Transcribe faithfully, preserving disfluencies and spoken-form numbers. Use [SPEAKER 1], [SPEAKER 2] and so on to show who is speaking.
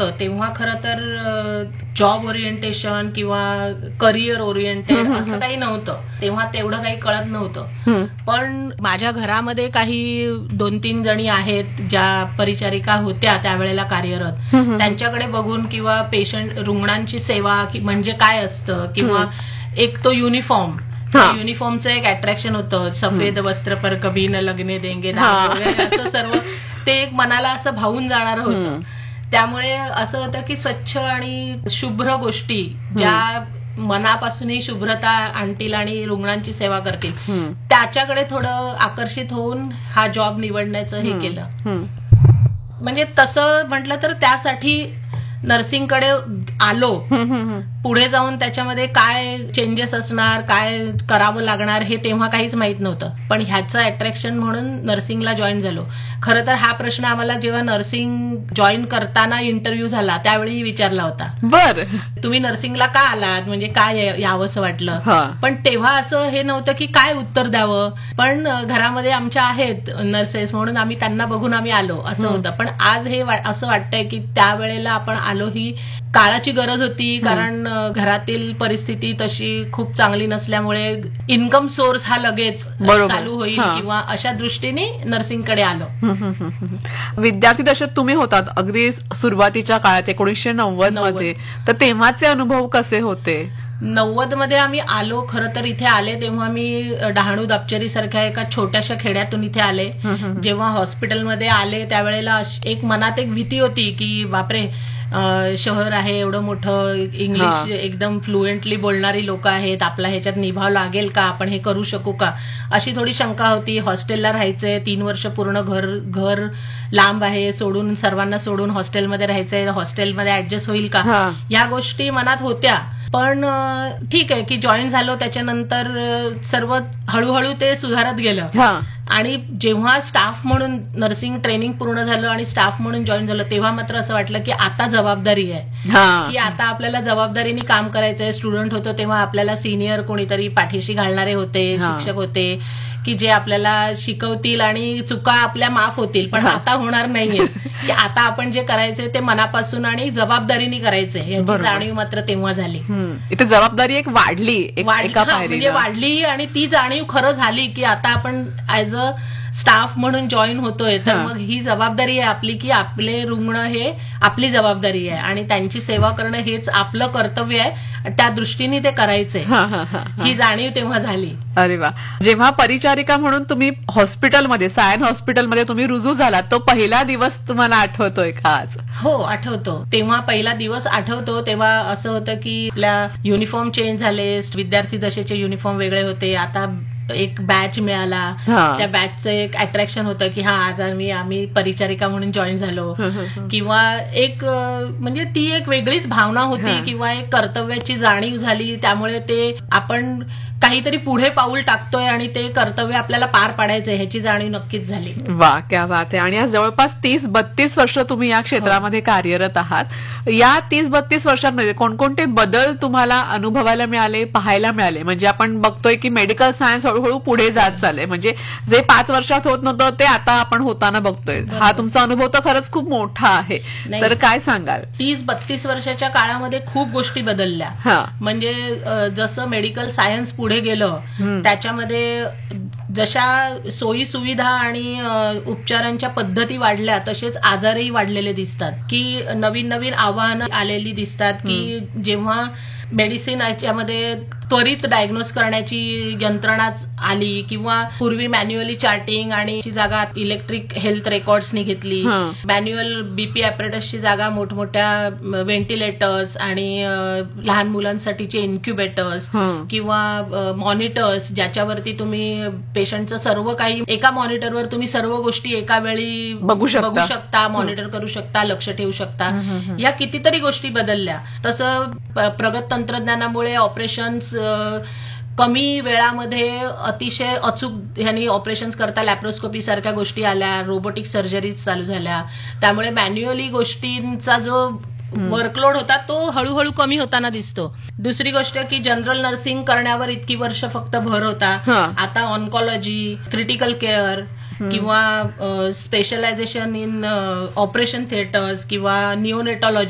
[SPEAKER 1] होतं तेव्हा खरं तर जॉब ओरिएंटेशन किंवा करिअर ओरिएंटेड असं काही नव्हतं. तेव्हा तेवढं काही कळत नव्हतं. पण माझ्या घरामध्ये काही दोन तीन जणी आहेत ज्या परिचारिका होत्या त्यावेळेला कार्यरत. त्यांच्याकडे बघून किंवा पेशंट रुग्णांची सेवा म्हणजे काय असतं किंवा एक तो युनिफॉर्म युनिफॉर्मचं एक अट्रॅक्शन होतं. सफेद वस्त्र पर कभी न लगने देंगे असं सर्व ते एक मनाला असं भावून जाणारं होतं. त्यामुळे असं होतं की स्वच्छ आणि शुभ्र गोष्टी ज्या मनापासूनही शुभ्रता आणतील आणि रुग्णांची सेवा करतील त्याच्याकडे थोडं आकर्षित होऊन हा जॉब निवडण्याचं हे केलं. म्हणजे तसं म्हटलं तर त्यासाठी नर्सिंगकडे आलो. पुढे जाऊन त्याच्यामध्ये काय चेंजेस असणार काय करावं लागणार हे तेव्हा काहीच माहित नव्हतं. पण ह्याचं अट्रॅक्शन म्हणून नर्सिंगला जॉईन झालो. खरं तर हा प्रश्न आम्हाला जेव्हा नर्सिंग जॉईन करताना इंटरव्ह्यू झाला त्यावेळी विचारला होता.
[SPEAKER 2] बर
[SPEAKER 1] तुम्ही नर्सिंगला का आलात म्हणजे काय यावंसं वाटलं. पण तेव्हा असं हे नव्हतं की काय उत्तर द्यावं. पण घरामध्ये आमच्या आहेत नर्सेस म्हणून आम्ही त्यांना बघून आम्ही आलो असं होतं. पण आज हे असं वाटतंय की त्यावेळेला आपण आलो ही काळाची गरज होती. कारण घरातील परिस्थिती तशी खूप चांगली नसल्यामुळे इन्कम सोर्स हा लगेच चालू होईल किंवा अशा दृष्टीने नर्सिंगकडे आलो.
[SPEAKER 2] विद्यार्थी दशेत तुम्ही होतात अगदी सुरुवातीच्या काळात एकोणीसशे नव्वद मध्ये. तर तेव्हाचे अनुभव कसे होते?
[SPEAKER 1] नव्वद मध्ये आम्ही आलो. खरं तर इथे आले तेव्हा मी डहाणू दापचेरी सारख्या एका छोट्याशा खेड्यातून इथे आले. जेव्हा हॉस्पिटलमध्ये आले त्यावेळेला एक मनात एक भीती होती की बापरे शहर आहे एवढं मोठं इंग्लिश एकदम फ्लुएंटली बोलणारी लोक आहेत आपला ह्याच्यात निभाव लागेल का आपण हे करू शकू का अशी थोडी शंका होती. हॉस्टेलला राहायचंय तीन वर्ष पूर्ण घर घर लांब आहे सोडून सर्वांना सोडून हॉस्टेलमध्ये राहायचंय हॉस्टेलमध्ये ऍडजस्ट होईल का या गोष्टी मनात होत्या. पण ठीक आहे की जॉईन झालो त्याच्यानंतर सर्व हळूहळू ते सुधारत गेलं. आणि जेव्हा स्टाफ म्हणून नर्सिंग ट्रेनिंग पूर्ण झालं आणि स्टाफ म्हणून जॉईन झालं तेव्हा मात्र असं वाटलं की आता जबाबदारी आहे की आता आपल्याला जबाबदारीने काम करायचंय. स्टुडंट होतो तेव्हा आपल्याला सिनियर कोणीतरी पाठीशी घालणारे होते शिक्षक होते की जे आपल्याला शिकवतील आणि चुका आपल्या माफ होतील. पण आता होणार नाहीये की आता आपण जे करायचंय ते मनापासून आणि जबाबदारीने करायचंय याची जाणीव मात्र तेव्हा झाली.
[SPEAKER 2] इथे जबाबदारी एक वाढली
[SPEAKER 1] म्हणजे वाढली आणि ती जाणीव खरं झाली की आता आपण ऍज अ स्टाफ म्हणून जॉईन होतोय तर मग ही जबाबदारी आहे आपली की आपले रुग्ण हे आपली जबाबदारी आहे आणि त्यांची सेवा करणं हेच आपलं कर्तव्य आहे. त्या दृष्टीने ते करायचंय ही जाणीव तेव्हा झाली.
[SPEAKER 2] अरे वा. जेव्हा परिचारिका म्हणून तुम्ही हॉस्पिटलमध्ये सायन हॉस्पिटलमध्ये तुम्ही रुजू झालात तो पहिला दिवस तुम्हाला आठवतोय का आज?
[SPEAKER 1] हो आठवतो. तेव्हा पहिला दिवस आठवतो. तेव्हा असं होतं की आपल्या युनिफॉर्म चेंज झाले. विद्यार्थी दशेचे युनिफॉर्म वेगळे होते. आता एक बॅच मिळाला. त्या बॅचचं एक अट्रॅक्शन होतं की हा आज आम्ही आम्ही परिचारिका म्हणून जॉईन झालो किंवा एक म्हणजे ती एक वेगळीच भावना होती किंवा एक कर्तव्याची जाणीव झाली. त्यामुळे ते आपण काहीतरी पुढे पाऊल टाकतोय आणि ते कर्तव्य आपल्याला पार पाडायचंय ह्याची जाणीव नक्कीच झाली.
[SPEAKER 2] वा क्या बात आहे. आणि आज जवळपास तीस बत्तीस वर्ष तुम्ही या क्षेत्रामध्ये कार्यरत आहात. या तीस बत्तीस वर्षांमध्ये कोणकोणते बदल तुम्हाला अनुभवायला मिळाले पाहायला मिळाले? म्हणजे आपण बघतोय की मेडिकल सायन्स हळूहळू पुढे जात चालले. म्हणजे जे पाच वर्षात होत नव्हतं ते आता आपण होताना बघतोय. हा तुमचा अनुभव तर खरंच खूप मोठा आहे. तर काय सांगाल?
[SPEAKER 1] तीस बत्तीस वर्षाच्या काळामध्ये खूप गोष्टी बदलल्या. म्हणजे जसं मेडिकल सायन्स पुढे गेलं त्याच्यामध्ये जशा सोयी सुविधा आणि उपचारांच्या पद्धती वाढल्या तसेच आजारही वाढलेले दिसतात की नवीन नवीन आव्हानं आलेली दिसतात की जेव्हा मेडिसिन याच्यामध्ये त्वरित डायग्नोज करण्याची यंत्रणाच आली किंवा पूर्वी मॅन्युअली चार्टिंग आणि जागा इलेक्ट्रिक हेल्थ रेकॉर्ड्सनी घेतली. मॅन्युअल बीपी ॲपरेटसची जागा मोठमोठ्या व्हेंटिलेटर्स आणि लहान मुलांसाठीचे इन्क्युबेटर्स किंवा मॉनिटर्स ज्याच्यावरती तुम्ही पेशंटचं सर्व काही एका मॉनिटरवर तुम्ही सर्व गोष्टी एका वेळी
[SPEAKER 2] बघू
[SPEAKER 1] शकता मॉनिटर करू शकता लक्ष ठेवू शकता. या कितीतरी गोष्टी बदलल्या. तसं प्रगत तंत्रज्ञानामुळे ऑपरेशन्स कमी वेळामध्ये अतिशय अचूक ह्यांनी ऑपरेशन्स करता लॅप्रोस्कोपी सारख्या गोष्टी आल्या. रोबोटिक सर्जरीज चालू झाल्या. त्यामुळे मॅन्युअली गोष्टींचा जो वर्कलोड होता तो हळूहळू कमी होताना दिसतो. दुसरी गोष्ट की जनरल नर्सिंग करण्यावर इतकी वर्ष फक्त भर होता. आता ऑन्कॉलॉजी क्रिटिकल केअर किंवा स्पेशलायझेशन इन ऑपरेशन थिएटर्स किंवा निओनेटॉलॉजी